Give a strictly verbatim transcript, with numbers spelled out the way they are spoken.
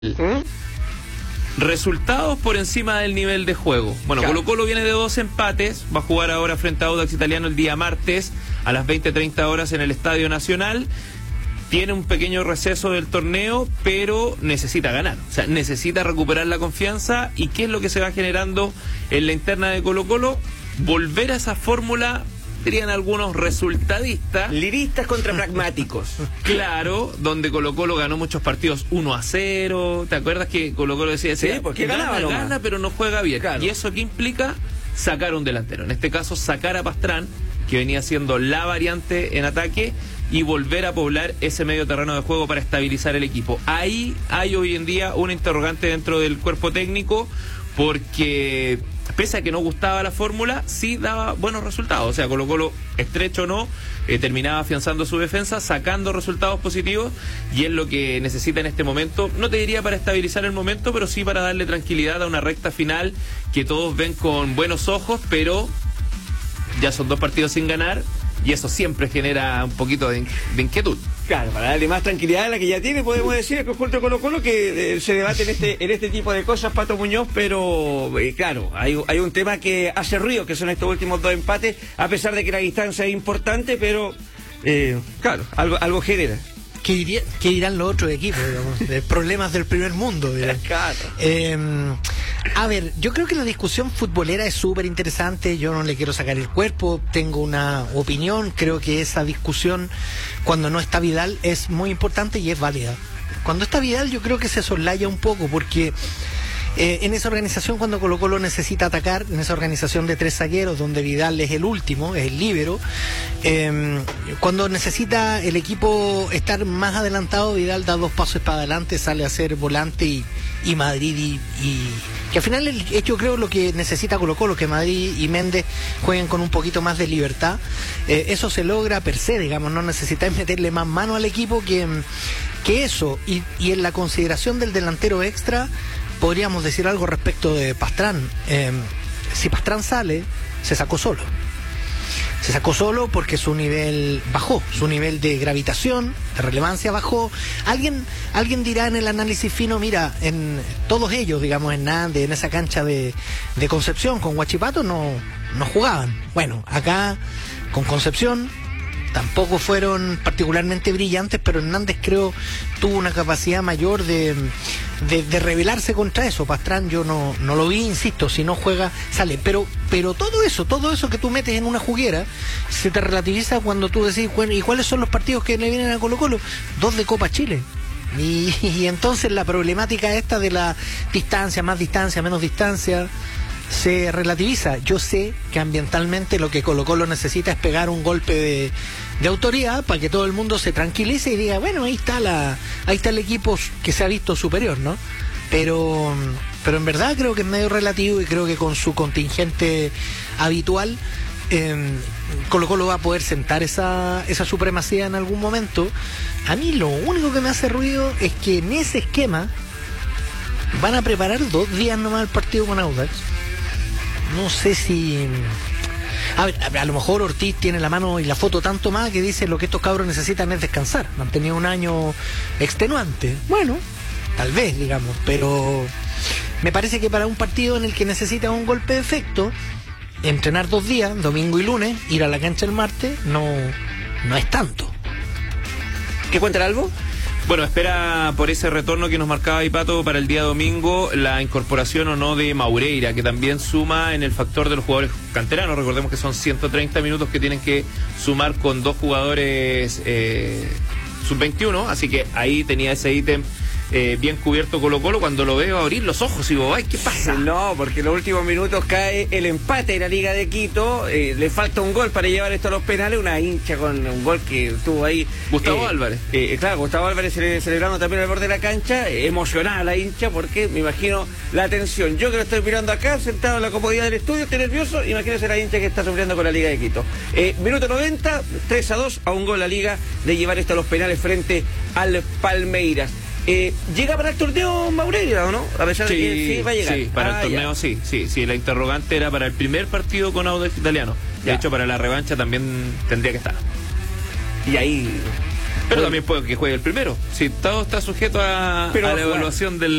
¿Mm? Resultados por encima del nivel de juego. Bueno, Claro. Colo Colo viene de dos empates, va a jugar ahora frente a Audax Italiano el día martes a las veinte treinta horas en el Estadio Nacional. Tiene un pequeño receso del torneo, pero necesita ganar, o sea, necesita recuperar la confianza. ¿Y qué es lo que se va generando en la interna de Colo Colo? Volver a esa fórmula, dirían algunos resultadistas. Liristas contra pragmáticos. Claro, donde Colo Colo ganó muchos partidos uno a cero. ¿Te acuerdas que Colo Colo decía, Sí, decía, porque gana, ganaba nomás. gana, pero no juega bien? Claro. ¿Y eso qué implica? Sacar un delantero. En este caso, sacar a Pastrán, que venía siendo la variante en ataque, y volver a poblar ese medio terreno de juego para estabilizar el equipo. Ahí hay hoy en día una interrogante dentro del cuerpo técnico, porque pese a que no gustaba la fórmula, sí daba buenos resultados. O sea, Colo Colo, estrecho o no, eh, terminaba afianzando su defensa, sacando resultados positivos, y es lo que necesita en este momento. No te diría para estabilizar el momento, pero sí para darle tranquilidad a una recta final que todos ven con buenos ojos, pero ya son dos partidos sin ganar, y eso siempre genera un poquito de, de inquietud. Claro, para darle más tranquilidad a la que ya tiene, podemos decir el conjunto de Colo Colo que eh, se debate en este en este tipo de cosas, Pato Muñoz, pero eh, claro, hay, hay un tema que hace ruido, que son estos últimos dos empates, a pesar de que la distancia es importante, pero eh, claro, algo, algo genera. ¿Qué, diría, ¿Qué dirán los otros equipos, digamos? De problemas del primer mundo, digamos. Claro. Eh, a ver, yo creo que la discusión futbolera es súper interesante. Yo no le quiero sacar el cuerpo, tengo una opinión. Creo que esa discusión, cuando no está Vidal, es muy importante y es válida. Cuando está Vidal, yo creo que se soslaya un poco, porque eh, en esa organización, cuando Colo Colo necesita atacar, en esa organización de tres zagueros, donde Vidal es el último, es el líbero, eh, cuando necesita el equipo estar más adelantado, Vidal da dos pasos para adelante, sale a ser volante y, y Madrid y, y que al final es, yo creo, lo que necesita Colo Colo, que Madrid y Méndez jueguen con un poquito más de libertad. Eh, eso se logra per se, digamos, no necesitáis meterle más mano al equipo que, que eso. Y, y en la consideración del delantero extra, podríamos decir algo respecto de Pastrán. Eh, si Pastrán sale, se sacó solo. Se sacó solo porque su nivel bajó, su nivel de gravitación, de relevancia bajó. Alguien alguien dirá en el análisis fino, mira, en todos ellos, digamos, en Nández, en esa cancha de, de Concepción, con Huachipato no, no jugaban. Bueno, acá con Concepción tampoco fueron particularmente brillantes, pero Hernández creo tuvo una capacidad mayor de, de, de rebelarse contra eso. Pastrán yo no, no lo vi, insisto, si no juega, sale. Pero, pero todo eso, todo eso que tú metes en una juguera, se te relativiza cuando tú decís, bueno, ¿y cuáles son los partidos que le vienen a Colo Colo? Dos de Copa Chile. Y, y entonces la problemática esta de la distancia, más distancia, menos distancia, se relativiza. Yo sé que ambientalmente lo que Colo Colo necesita es pegar un golpe de, de autoridad para que todo el mundo se tranquilice y diga, bueno, ahí está la, ahí está el equipo que se ha visto superior, ¿no? Pero, pero en verdad creo que es medio relativo, y creo que con su contingente habitual eh, Colo Colo va a poder sentar esa, esa supremacía en algún momento. A mí lo único que me hace ruido es que en ese esquema van a preparar dos días nomás el partido con Audax. No sé si... A ver, a lo mejor Ortiz tiene la mano y la foto tanto más que dice lo que estos cabros necesitan es descansar. Han tenido un año extenuante. Bueno, tal vez, digamos, pero me parece que para un partido en el que necesita un golpe de efecto, entrenar dos días, domingo y lunes, ir a la cancha el martes, no, no es tanto. ¿Qué cuenta el Albo? Bueno, espera por ese retorno que nos marcaba Ipato para el día domingo, la incorporación o no de Maureira, que también suma en el factor de los jugadores canteranos. Recordemos que son ciento treinta minutos que tienen que sumar con dos jugadores eh, sub veintiuno, así que ahí tenía ese ítem eh, bien cubierto Colo Colo. Cuando lo veo abrir los ojos y digo, ay, ¿qué pasa? No, porque en los últimos minutos cae el empate en la Liga de Quito, eh, le falta un gol para llevar esto a los penales, una hincha con un gol que tuvo ahí Gustavo eh, Álvarez. Eh, claro, Gustavo Álvarez cele- celebrando también al borde de la cancha, eh, emocionada la hincha, porque me imagino la tensión. Yo que lo estoy mirando acá, sentado en la comodidad del estudio, estoy nervioso, imagínese la hincha que está sufriendo con la Liga de Quito. Eh, minuto noventa, tres a dos, a un gol la Liga de llevar esto a los penales frente al Palmeiras. Eh, ¿Llega para el torneo Maureira o no? A pesar Sí, de que sí va a llegar. sí, para Ah, el torneo ya. sí, sí, sí. La interrogante era para el primer partido con Audax Italiano. De Ya. hecho, para la revancha también tendría que estar. Y ahí Pero también puede que juegue el primero. Si todo está sujeto a, Pero a va la a jugar. evaluación del